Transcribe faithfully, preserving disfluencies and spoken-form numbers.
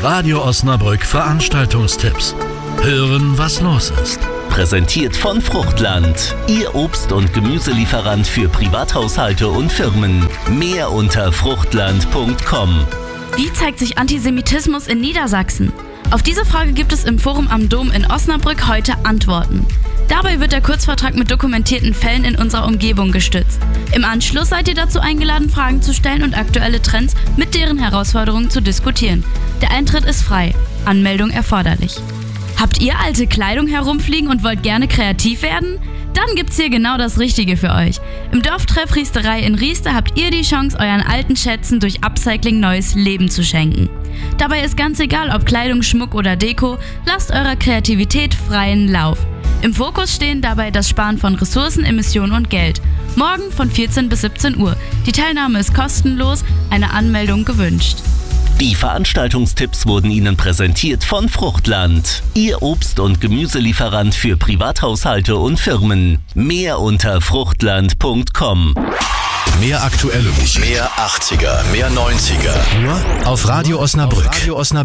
Radio Osnabrück Veranstaltungstipps. Hören, was los ist. Präsentiert von Fruchtland, Ihr Obst- und Gemüselieferant für Privathaushalte und Firmen. Mehr unter fruchtland punkt com. Wie zeigt sich Antisemitismus in Niedersachsen? Auf diese Frage gibt es im Forum am Dom in Osnabrück heute Antworten. Dabei wird der Kurzvortrag mit dokumentierten Fällen in unserer Umgebung gestützt. Im Anschluss seid ihr dazu eingeladen, Fragen zu stellen und aktuelle Trends mit deren Herausforderungen zu diskutieren. Der Eintritt ist frei, Anmeldung erforderlich. Habt ihr alte Kleidung herumfliegen und wollt gerne kreativ werden? Dann gibt's hier genau das Richtige für euch. Im Dorftreff Riesterei in Rieste habt ihr die Chance, euren alten Schätzen durch Upcycling neues Leben zu schenken. Dabei ist ganz egal, ob Kleidung, Schmuck oder Deko, lasst eurer Kreativität freien Lauf. Im Fokus stehen dabei das Sparen von Ressourcen, Emissionen und Geld. Morgen von vierzehn bis siebzehn Uhr. Die Teilnahme ist kostenlos, eine Anmeldung gewünscht. Die Veranstaltungstipps wurden Ihnen präsentiert von Fruchtland, Ihr Obst- und Gemüselieferant für Privathaushalte und Firmen. Mehr unter fruchtland punkt com. Mehr aktuelle Musik. Mehr achtziger, mehr neunziger. Nur auf Radio Osnabrück.